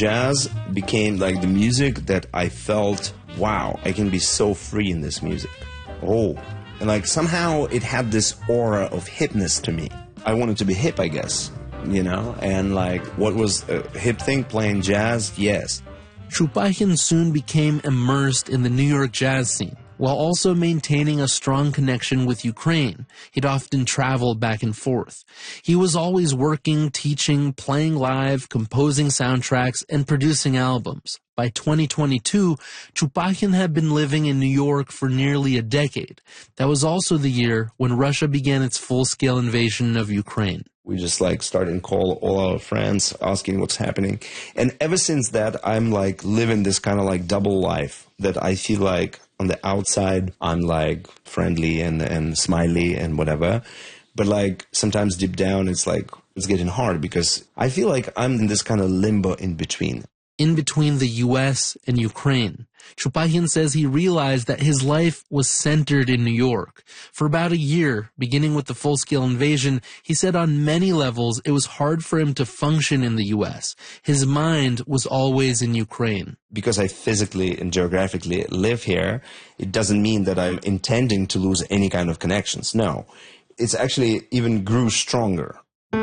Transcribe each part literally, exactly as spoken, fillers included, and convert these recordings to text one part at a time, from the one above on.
jazz became like the music that I felt, wow, I can be so free in this music. Oh, and like somehow it had this aura of hipness to me. I wanted to be hip, I guess, you know, and like what was a hip thing, playing jazz? Yes. Chupagin soon became immersed in the New York jazz scene, while also maintaining a strong connection with Ukraine. He'd often travel back and forth. He was always working, teaching, playing live, composing soundtracks, and producing albums. By twenty twenty-two, Chupagin had been living in New York for nearly a decade. That was also the year when Russia began its full-scale invasion of Ukraine. We just like started and call all our friends asking what's happening. And ever since that, I'm like living this kind of like double life that I feel like on the outside, I'm like friendly and, and smiley and whatever. But like sometimes deep down, it's like it's getting hard because I feel like I'm in this kind of limbo in between. In between the U S and Ukraine. Chupagin says he realized that his life was centered in New York. For about a year, beginning with the full-scale invasion, he said on many levels it was hard for him to function in the U S. His mind was always in Ukraine. Because I physically and geographically live here, it doesn't mean that I'm intending to lose any kind of connections. No, it's actually even grew stronger.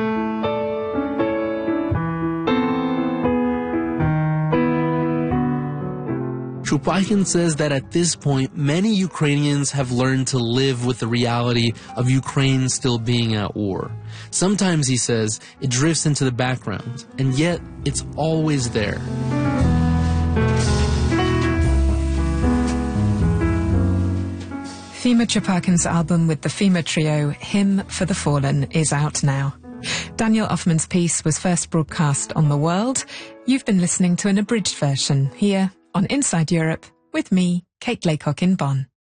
Chupagin says that at this point, many Ukrainians have learned to live with the reality of Ukraine still being at war. Sometimes, he says, it drifts into the background, and yet it's always there. Fima Chupagin's album with the Fima Trio, Hymn for the Fallen, is out now. Daniel Offman's piece was first broadcast on The World. You've been listening to an abridged version here on Inside Europe with me, Kate Laycock in Bonn.